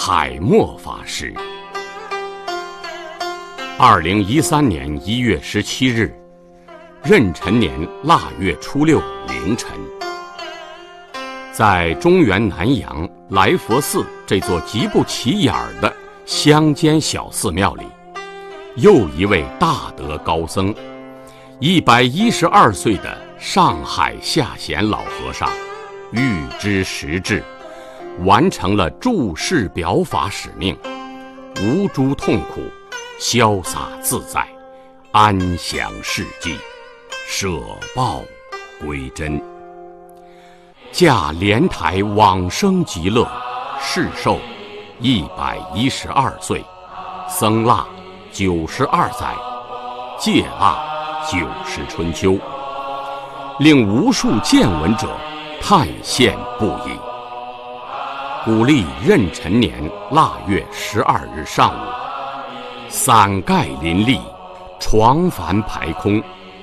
海默法师。2013年1月17日，壬辰年腊月初6凌晨，在中原南阳来佛寺这座极不起眼的乡间小寺庙里，又一位大德高僧，112岁的上海下贤老和尚，预知时至，完成了住世表法使命，无诸痛苦，潇洒自在，安享世际，舍报归真。驾莲台往生极乐，世寿112岁，僧腊92载，戒腊90春秋，令无数见闻者叹羡不已。古历壬辰年腊月12日上午，伞盖林立，床幡排空。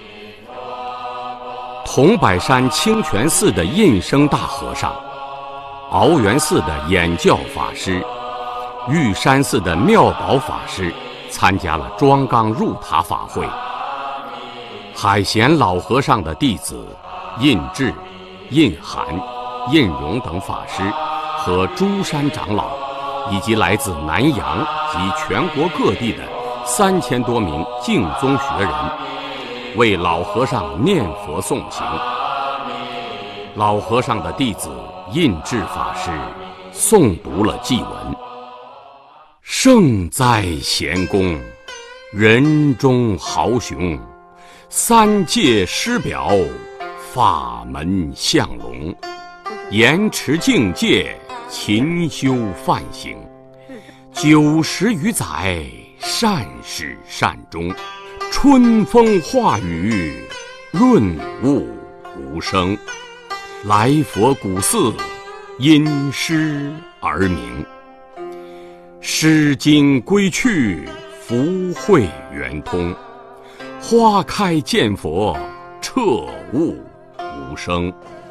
桐柏山清泉寺的印生大和尚，鳌源寺的演教法师，玉山寺的妙宝法师参加了庄纲入塔法会。海贤老和尚的弟子印智、印涵、印荣等法师和诸山长老，以及来自南阳及全国各地的3000多名净宗学人，为老和尚念佛诵行。老和尚的弟子印智法师诵读了祭文：圣哉贤公，人中豪雄，三界师表，法门相隆，严持境界，勤修梵行，90余载，善始善终，春风化雨，润物无声。来佛古寺，因诗而名。诗经归去，福慧圆通。花开见佛，彻悟无声。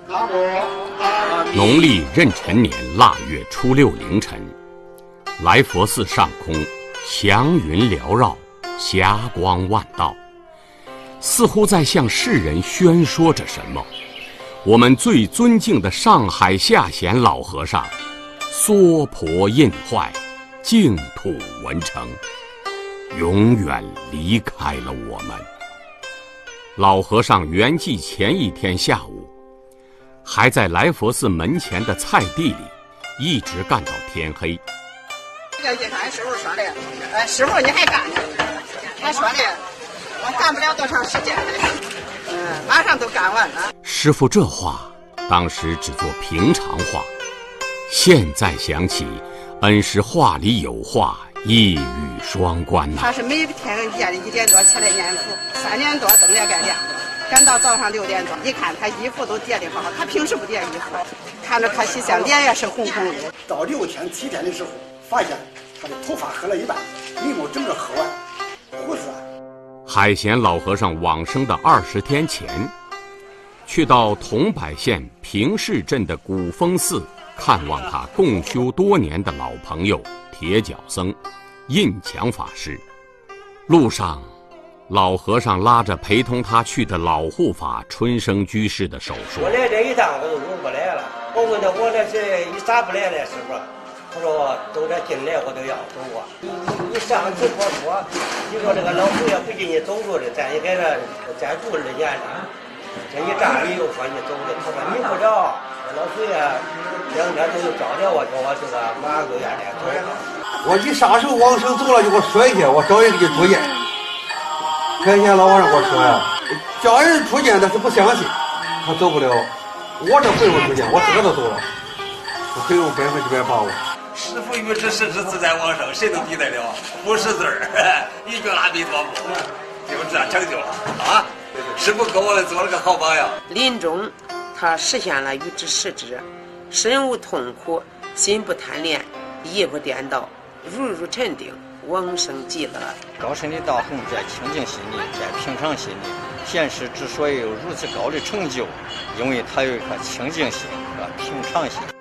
农历壬辰年腊月初6凌晨，来佛寺上空祥云缭绕，霞光万道，似乎在向世人宣说着什么。我们最尊敬的上海下贤老和尚娑婆印坏，净土文成，永远离开了我们。老和尚圆寂前一天下午，还在来佛寺门前的菜地里一直干到天黑。 这个俺师傅说的，师傅你还干呢？他说的，我干不了多长时间了，马上都干完了。 师傅这话当时只做平常话，现在想起，恩师话里有话，一语双关呐。 他是每天夜里1点多起来念佛，3点多灯也该亮了，赶到早上6点多，一看他衣服都叠得好，他平时不叠衣服，看着他西厢脸也是红红的。 到6天7天的时候，发现他的头发黑了一半，眉毛整个黑完，胡子。 海贤老和尚往生的20天前，去到桐柏县平市镇的古峰寺看望他共修多年的老朋友铁脚僧印强法师。路上，老和尚拉着陪同他去的老护法春生居士的手说： 我来这一趟我都入不来了。我问他我这是你咋不来了，师傅？他说都这进来我都要走啊。你上次说你说这个老佛爷不进你走路的，咱也给他再住2年了。这一站你又说你走的，他说你不着，老佛爷2天都又找着我，说我这个马上就要来走。 我一啥时候往生走了就给我说一下，我找人给你出见。开前老和尚给我说呀，叫人出见他是不相信，他走不了。我这不用出见，我自个都走了，我很有100%把握。 师父预知时至自在往生，谁能抵得了？不识字儿，一句阿弥陀佛，就这样成就了啊！师父给我们做了个好榜样。 临终，他实现了预知时至，身无痛苦，心不贪恋，意不颠倒，如沉定，往生极乐。 高深的道行在清净心里，在平常心里。贤师之所以有如此高的成就，因为他有一颗清净心和平常心。